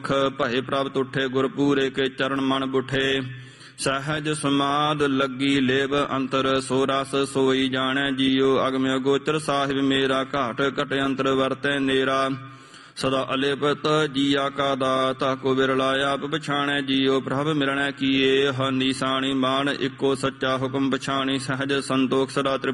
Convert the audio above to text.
ਭਏ ਪ੍ਰਭ ਤੁਠੇ ਗੁਰ ਪੂਰੇ ਕੇ ਚਰਨ ਮਨ ਬੁਠੇ। ਸਹਿਜ ਸਮਾਦ ਲੱਗੀ ਲੇਬ ਅੰਤਰ ਸੋ ਰਸ ਸੋਈ ਜਾਣੈ ਜੀਉ। ਅਗਮ ਅਗੋਚਰ ਸਾਹਿਬ ਮੇਰਾ ਘਾਟ ਘਟ ਅੰਤਰ ਵਰਤੈ ਨੇਰਾ। ਸਦਾ ਅਲਿਪਤ ਜੀਆ ਕਾ ਦਾਤਾ ਕੋ ਵਿਰਲਾ ਆਪ ਪਛਾਣੈ ਜੀਉ। ਪ੍ਰਭ ਮਿਲਣੈ ਕੀਏ ਨਿਸ਼ਾਨੀ ਮਾਨ ਇੱਕੋ ਸੱਚਾ ਹੁਕਮ ਪਛਾਣੀ। ਸਹਿਜ ਸੰਤੋਖ ਸਦਾ